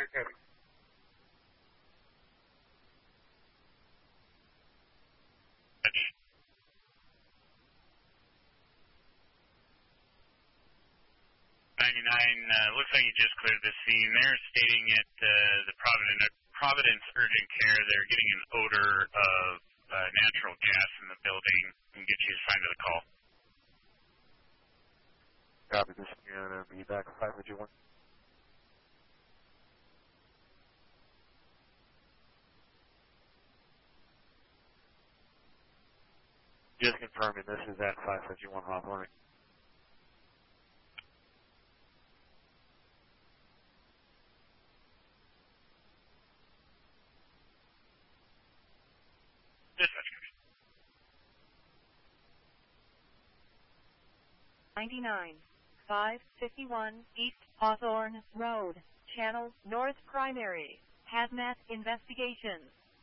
Looks like you just cleared the scene. They're stating at the Providence Urgent Care they're getting an odor of natural gas in the building and get you assigned to the call. Copy, this is going to be back 551. Just confirming this is at 551 Hawthorne. Dispatch. 99, 551 East Hawthorne Road, Channel North Primary, Hazmat Investigations.